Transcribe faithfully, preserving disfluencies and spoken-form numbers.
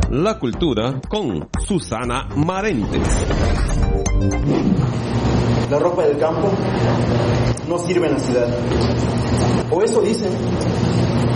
la cultura con Susana Marentes. La ropa del campo no sirve en la ciudad. O eso dicen.